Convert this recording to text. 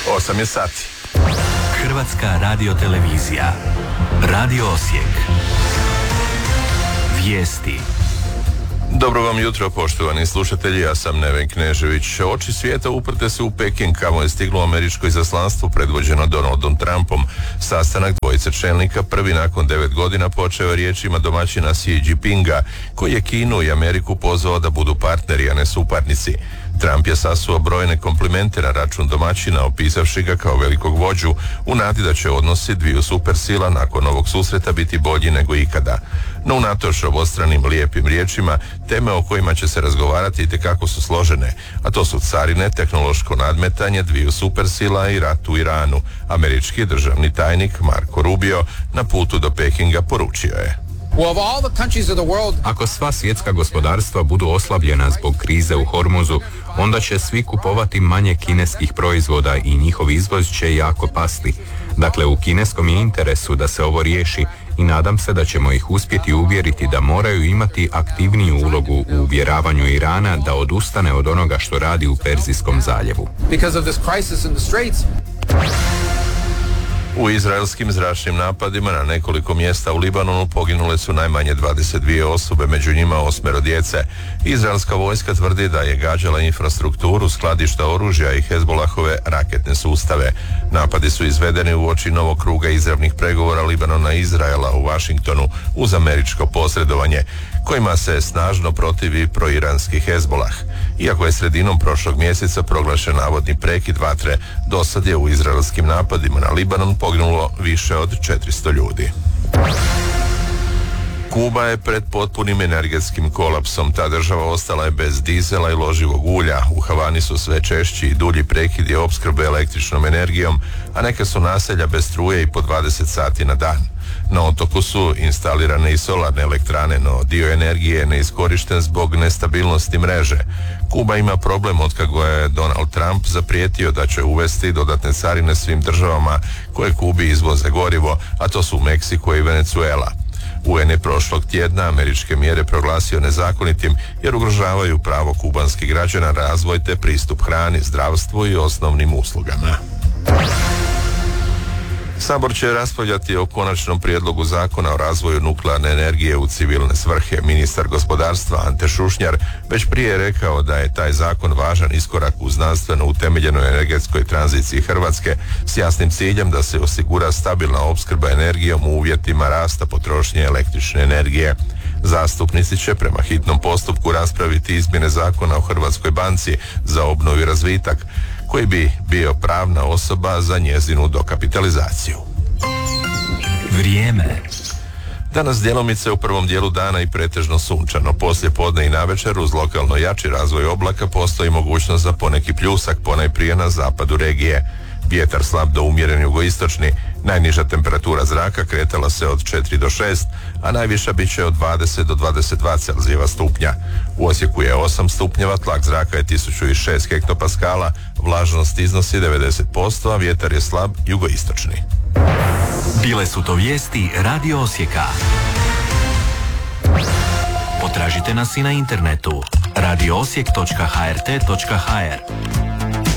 8 je sati. Hrvatska radiotelevizija. Radio Osijek. Vijesti. Dobro vam jutro, poštovani slušatelji, ja sam Neven Knežević. Oči svijeta uprte se u Peking, kamo je stiglo američko izaslanstvo predvođeno Donaldom Trumpom. Sastanak dvojice čelnika prvi nakon 9 godina počeo je riječima domaćina Xi Jinpinga, koji je Kinu i Ameriku pozvao da budu partneri, a ne suparnici. Trump je sasuo brojne komplimente na račun domaćina, opisavši ga kao velikog vođu, u nadi da će odnosi dviju supersila nakon ovog susreta biti bolji nego ikada. No unatoč obostranim lijepim riječima, teme o kojima će se razgovarati itekako su složene, a to su carine, tehnološko nadmetanje dviju supersila i rat u Iranu. Američki državni tajnik Marco Rubio na putu do Pekinga poručio je: Ako sva svjetska gospodarstva budu oslabljena zbog krize u Hormuzu, onda će svi kupovati manje kineskih proizvoda i njihov izvoz će jako pasti. Dakle, u kineskom je interesu da se ovo riješi i nadam se da ćemo ih uspjeti uvjeriti da moraju imati aktivniju ulogu u uvjeravanju Irana da odustane od onoga što radi u Perzijskom zaljevu. U izraelskim zračnim napadima na nekoliko mjesta u Libanonu poginule su najmanje 22 osobe, među njima 8 djece. Izraelska vojska tvrdi da je gađala infrastrukturu, skladišta oružja i Hezbolahove raketne sustave. Napadi su izvedeni uoči novog kruga izravnih pregovora Libanona i Izraela u Washingtonu uz američko posredovanje, kojima se snažno protivi proiranski Hezbolah. Iako je sredinom prošlog mjeseca proglašen navodni prekid vatre, dosad je u izraelskim napadima na Libanon poginulo više od 400 ljudi. Kuba je pred potpunim energetskim kolapsom. Ta država ostala je bez dizela i loživog ulja. U Havani su sve češći i dulji prekidi opskrbe električnom energijom, a neka su naselja bez struje i po 20 sati na dan. Na otoku su instalirane i solarne elektrane, no dio energije je neiskorišten zbog nestabilnosti mreže. Kuba ima problem otkako je Donald Trump zaprijetio da će uvesti dodatne carine svim državama koje Kubi izvoze gorivo, a to su Meksiko i Venezuela. UN je prošlog tjedna američke mjere proglasio nezakonitim jer ugrožavaju pravo kubanskih građana, razvoj te pristup hrani, zdravstvu i osnovnim uslugama. Sabor će raspravljati o konačnom prijedlogu zakona o razvoju nuklearne energije u civilne svrhe. Ministar gospodarstva Ante Šušnjar već prije je rekao da je taj zakon važan iskorak u znanstveno utemeljenoj energetskoj tranziciji Hrvatske s jasnim ciljem da se osigura stabilna opskrba energijom u uvjetima rasta potrošnje električne energije. Zastupnici će prema hitnom postupku raspraviti izmjene zakona o Hrvatskoj banci za obnovu i razvitak, koji bi bio pravna osoba za njezinu dokapitalizaciju. Vrijeme. Danas djelomice u prvom dijelu dana i pretežno sunčano. Poslije podne i navečer uz lokalno jači razvoj oblaka postoji mogućnost za poneki pljusak, ponajprije na zapadu regije. Vjetar slab do umjeren jugoistočni, najniža temperatura zraka kretala se od 4 do 6, a najviša bit će od 20 do 22 Celzijeva stupnja. U Osijeku je 8 stupnjeva, tlak zraka je 1006 hektopaskala, vlažnost iznosi 90%, a vjetar je slab jugoistočni. Bile su to vijesti Radio Osijeka. Potražite nas i na internetu radioosijek.hrt.hr.